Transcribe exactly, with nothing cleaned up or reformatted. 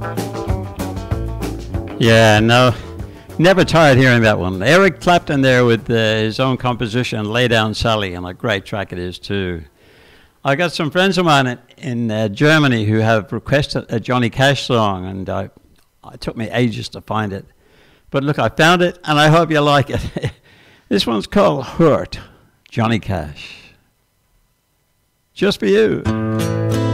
Yeah, no, never tired hearing that one. Eric Clapton there with uh, his own composition, Lay Down Sally, and a great track it is too. I got some friends of mine in, in uh, Germany who have requested a Johnny Cash song, and uh, it took me ages to find it. But look, I found it, and I hope you like it. This one's called Hurt, Johnny Cash. Just for you.